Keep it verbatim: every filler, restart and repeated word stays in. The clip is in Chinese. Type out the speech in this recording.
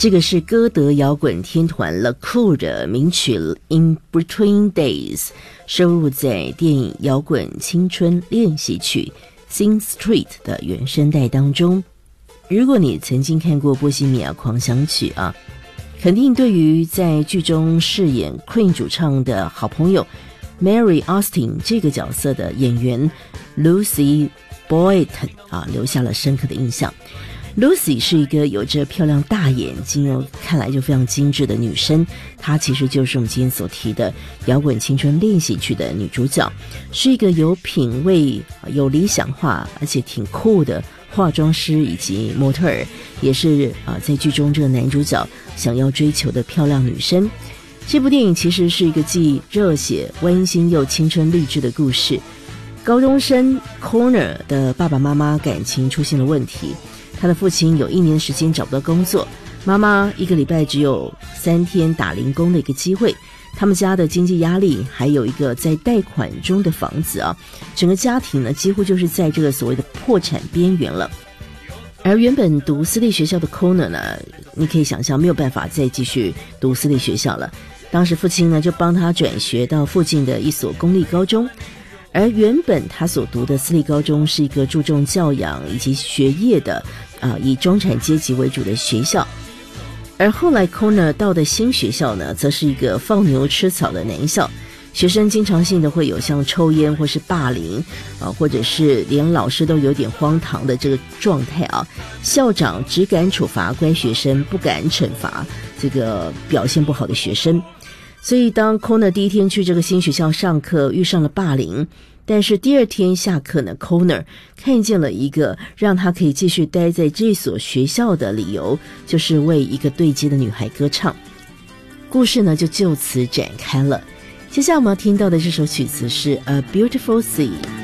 这个是歌德摇滚天团 The Cool 的名曲 In Between Days， 收录在电影《摇滚青春练习曲》Sing Street 的原声带当中。如果你曾经看过《波西米亚狂想曲》啊，肯定对于在剧中饰演 Queen 主唱的好朋友 Mary Austin 这个角色的演员 Lucy Boynton 啊留下了深刻的印象。Lucy 是一个有着漂亮大眼睛哦，看来就非常精致的女生，她其实就是我们今天所提的摇滚青春练习曲的女主角，是一个有品味、有理想化而且挺酷的化妆师以及模特儿，也是啊、呃、在剧中这个男主角想要追求的漂亮女生。这部电影其实是一个既热血、温馨又青春励志的故事。高中生 Connor 的爸爸妈妈感情出现了问题，他的父亲有一年时间找不到工作，妈妈一个礼拜只有三天打零工的一个机会。他们家的经济压力，还有一个在贷款中的房子啊，整个家庭呢几乎就是在这个所谓的破产边缘了。而原本读私立学校的 Connor 呢，你可以想象没有办法再继续读私立学校了。当时父亲呢就帮他转学到附近的一所公立高中。而原本他所读的私立高中是一个注重教养以及学业的啊、呃，以中产阶级为主的学校。而后来 Connor 到的新学校呢，则是一个放牛吃草的男校，学生经常性的会有像抽烟或是霸凌啊，或者是连老师都有点荒唐的这个状态啊。校长只敢处罚乖学生，不敢惩罚这个表现不好的学生。所以当 Connor 第一天去这个新学校上课，遇上了霸凌，但是第二天下课呢 Connor 看见了一个让他可以继续待在这所学校的理由，就是为一个对接的女孩歌唱。故事呢就就此展开了。接下来我们要听到的这首曲子是 A Beautiful Sea。